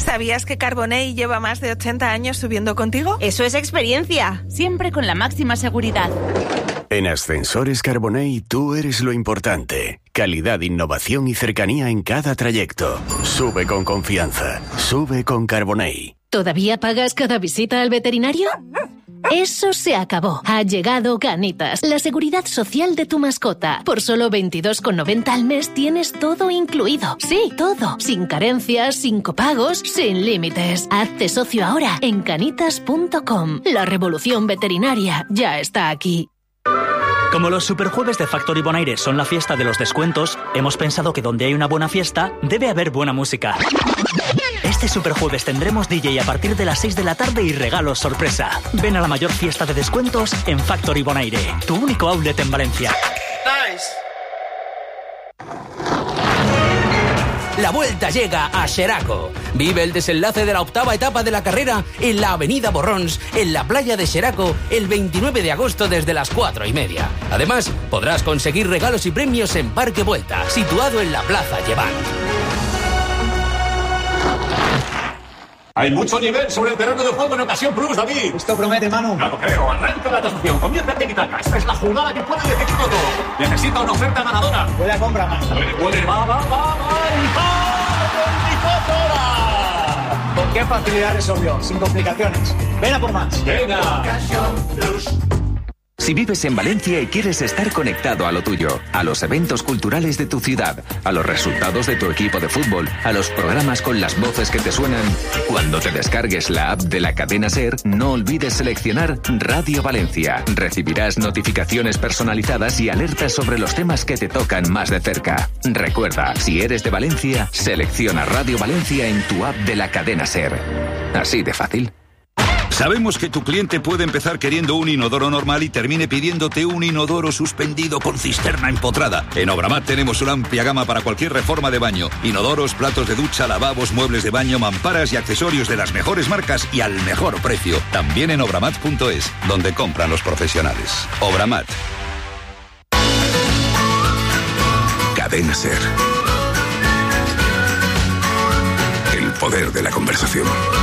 ¿Sabías que Carbonell lleva más de 80 años subiendo contigo? Eso es experiencia. Siempre con la máxima seguridad. En Ascensores Carbonell tú eres lo importante. Calidad, innovación y cercanía en cada trayecto. Sube con confianza. Sube con Carbonell. ¿Todavía pagas cada visita al veterinario? Eso se acabó. Ha llegado Canitas, la seguridad social de tu mascota. Por solo 22,90 al mes tienes todo incluido. Sí, todo. Sin carencias, sin copagos, sin límites. Hazte socio ahora en canitas.com. La revolución veterinaria ya está aquí. Como los superjueves de Factory Bonaire son la fiesta de los descuentos, hemos pensado que donde hay una buena fiesta, debe haber buena música. Este superjueves tendremos DJ a partir de las 6 de la tarde y regalos sorpresa. Ven a la mayor fiesta de descuentos en Factory Bonaire, tu único outlet en Valencia. Nice. La vuelta llega a Xeraco. Vive el desenlace de la 8ª etapa de la carrera en la Avenida Borrons, en la playa de Xeraco, el 29 de agosto desde las 4:30. Además, podrás conseguir regalos y premios en Parque Vuelta, situado en la Plaza Llevant. Hay mucho nivel sobre el terreno de juego en ocasión Plus, David. Esto promete, Manu. No lo creo. Arranca la transacción. Convierte en Itaca. Esta es la jugada que puede decidirlo todo. Necesita una oferta ganadora. Puede a compra, Manu. Puede. Va. ¿Con qué facilidad resolvió? Sin complicaciones. Ven a por más. Venga. Si vives en Valencia y quieres estar conectado a lo tuyo, a los eventos culturales de tu ciudad, a los resultados de tu equipo de fútbol, a los programas con las voces que te suenan, cuando te descargues la app de la cadena SER, no olvides seleccionar Radio Valencia. Recibirás notificaciones personalizadas y alertas sobre los temas que te tocan más de cerca. Recuerda, si eres de Valencia, selecciona Radio Valencia en tu app de la cadena SER. Así de fácil. Sabemos que tu cliente puede empezar queriendo un inodoro normal y termine pidiéndote un inodoro suspendido con cisterna empotrada. En Obramat tenemos una amplia gama para cualquier reforma de baño. Inodoros, platos de ducha, lavabos, muebles de baño, mamparas y accesorios de las mejores marcas y al mejor precio. También en obramat.es, donde compran los profesionales. Obramat. Cadena SER. El poder de la conversación.